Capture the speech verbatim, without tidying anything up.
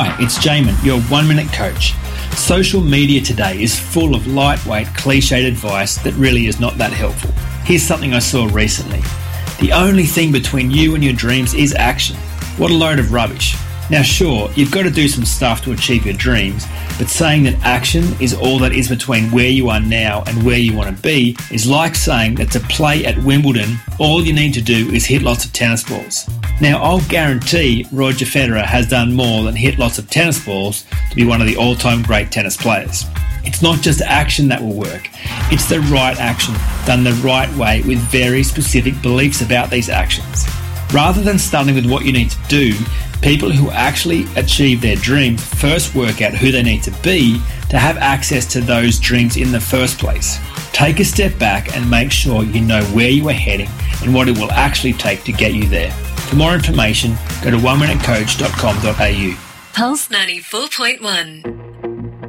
Hi, it's Jamin, your one-minute coach. Social media today is full of lightweight, cliched advice that really is not that helpful. Here's something I saw recently. The only thing between you and your dreams is action. What a load of rubbish. Now sure, you've got to do some stuff to achieve your dreams, but saying that action is all that is between where you are now and where you want to be is like saying that to play at Wimbledon, all you need to do is hit lots of tennis balls. Now I'll guarantee Roger Federer has done more than hit lots of tennis balls to be one of the all-time great tennis players. It's not just action that will work, it's the right action, done the right way with very specific beliefs about these actions. Rather than starting with what you need to do, people who actually achieve their dreams first work out who they need to be to have access to those dreams in the first place. Take a step back and make sure you know where you are heading and what it will actually take to get you there. For more information, go to one minute coach dot com dot a u. Pulse ninety-four point one.